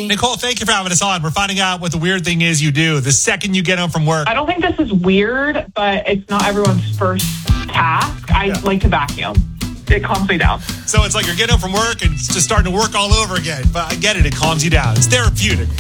Bye. Nicole, thank you for having us on. We're finding out what the weird thing is you do the second you get home from work. I don't think this is weird, but it's not everyone's first task. I like to vacuum. It calms me down. So it's like you're getting home from work and it's just starting to work all over again. But I get it. It calms you down. It's therapeutic.